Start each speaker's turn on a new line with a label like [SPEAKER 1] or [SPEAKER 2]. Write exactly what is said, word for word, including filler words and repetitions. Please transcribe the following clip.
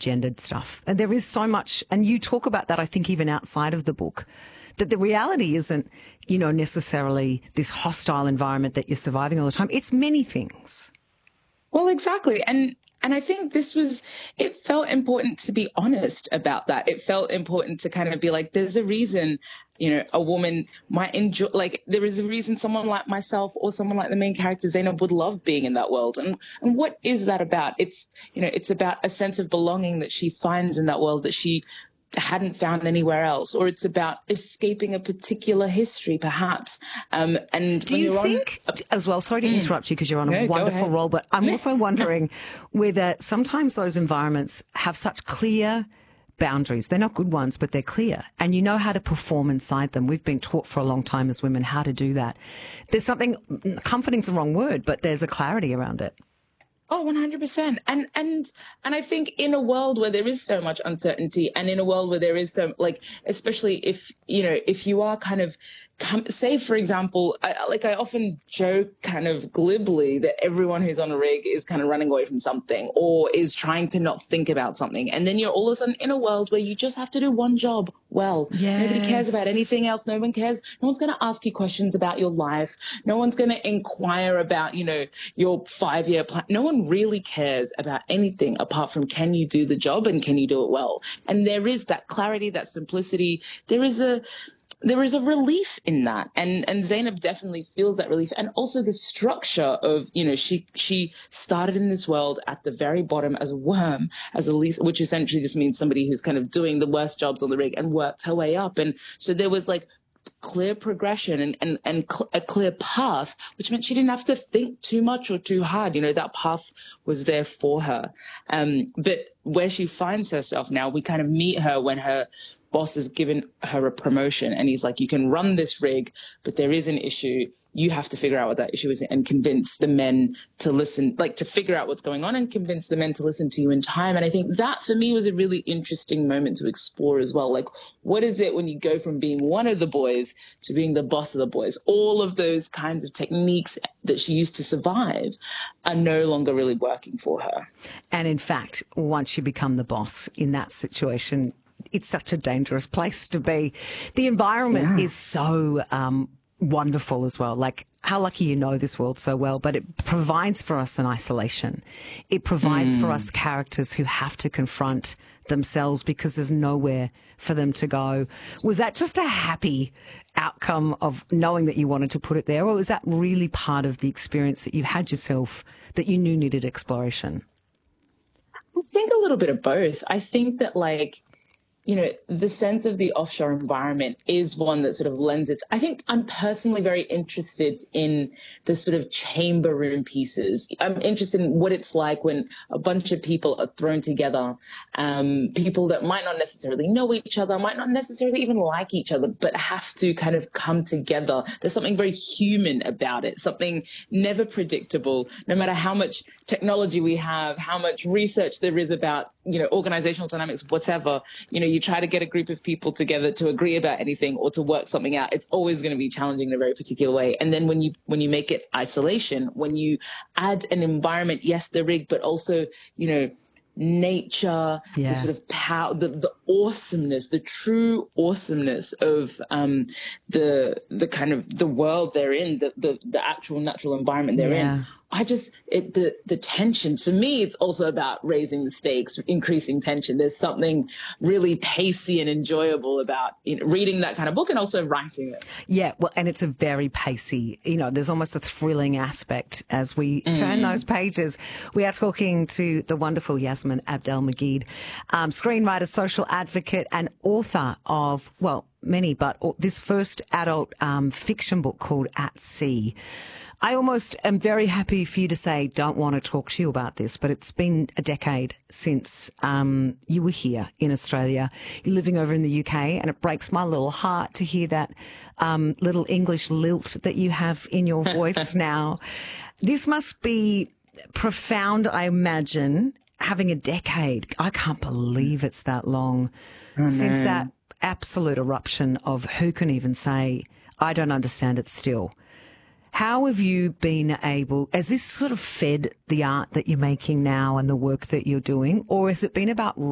[SPEAKER 1] gendered stuff. And there is so much, and you talk about that, I think, even outside of the book, that the reality isn't, you know, necessarily this hostile environment that you're surviving all the time. It's many things.
[SPEAKER 2] Well, exactly. And and I think this was, it felt important to be honest about that. It felt important to kind of be like, there's a reason, you know, a woman might enjoy, like, there is a reason someone like myself or someone like the main character, Zainab, would love being in that world. And and what is that about? It's, you know, it's about a sense of belonging that she finds in that world that she hadn't found anywhere else, or it's about escaping a particular history, perhaps. Um, and
[SPEAKER 1] do you think, on, as well, sorry to mm, interrupt you because you're on a no, wonderful role, but I'm also wondering whether sometimes those environments have such clear boundaries. They're not good ones, but they're clear. And you know how to perform inside them. We've been taught for a long time as women how to do that. There's something, comforting's the wrong word, but there's a clarity around it.
[SPEAKER 2] Oh, one hundred percent. And, and, and I think in a world where there is so much uncertainty, and in a world where there is so, like, especially if, you know, if you are kind of, come, say, for example, I, like I often joke kind of glibly that everyone who's on a rig is kind of running away from something or is trying to not think about something. And then you're all of a sudden in a world where you just have to do one job well.
[SPEAKER 1] Yes.
[SPEAKER 2] Nobody cares about anything else. No one cares. No one's going to ask you questions about your life. No one's going to inquire about, you know, your five-year plan. No one really cares about anything apart from, can you do the job and can you do it well? And there is that clarity, that simplicity. There is a, there is a relief in that. And, and Zainab definitely feels that relief. And also the structure of, you know, she, she started in this world at the very bottom as a worm, as a least, which essentially just means somebody who's kind of doing the worst jobs on the rig, and worked her way up. And so there was like clear progression and, and, and cl- a clear path, which meant she didn't have to think too much or too hard. You know, that path was there for her. Um, but where she finds herself now, we kind of meet her when her boss has given her a promotion, and he's like, you can run this rig, but there is an issue. You have to figure out what that issue is and convince the men to listen, like to figure out what's going on and convince the men to listen to you in time. And I think that for me was a really interesting moment to explore as well. Like, what is it when you go from being one of the boys to being the boss of the boys? All of those kinds of techniques that she used to survive are no longer really working for her.
[SPEAKER 1] And in fact, once you become the boss in that situation, it's such a dangerous place to be. The environment yeah. is so um, wonderful as well. Like, how lucky you know this world so well, but it provides for us an isolation. It provides mm. for us characters who have to confront themselves because there's nowhere for them to go. Was that just a happy outcome of knowing that you wanted to put it there, or was that really part of the experience that you had yourself that you knew needed exploration?
[SPEAKER 2] I think a little bit of both. I think that, like, you know, the sense of the offshore environment is one that sort of lends its, I think I'm personally very interested in the sort of chamber room pieces. I'm interested in what it's like when a bunch of people are thrown together, um, people that might not necessarily know each other, might not necessarily even like each other, but have to kind of come together. There's something very human about it, something never predictable, no matter how much technology we have, how much research there is about, you know, organizational dynamics, whatever. You know, you try to get a group of people together to agree about anything or to work something out, it's always going to be challenging in a very particular way. And then when you when you make it isolation, when you add an environment, yes, the rig, but also, you know, nature,
[SPEAKER 1] yeah.
[SPEAKER 2] the sort of power, the, the awesomeness, the true awesomeness of um, the the kind of the world they're in, the the, the actual natural environment they're
[SPEAKER 1] yeah.
[SPEAKER 2] in. I just, it, the, the tensions, for me, it's also about raising the stakes, increasing tension. There's something really pacey and enjoyable about, you know, reading that kind of book and also writing it.
[SPEAKER 1] Yeah, well, and it's a very pacey, you know, there's almost a thrilling aspect as we mm. turn those pages. We are talking to the wonderful Yasmin Abdel-Magied, um, screenwriter, social advocate and author of, well, many, but this first adult um, fiction book called At Sea. I almost am very happy for you to say don't want to talk to you about this, but it's been a decade since um, you were here in Australia. You're living over in the U K, and it breaks my little heart to hear that um, little English lilt that you have in your voice now. This must be profound, I imagine, having a decade. I can't believe it's that long oh, since no. that absolute eruption of who can even say, I don't understand it still. How have you been able, has this sort of fed the art that you're making now and the work that you're doing, or has it been about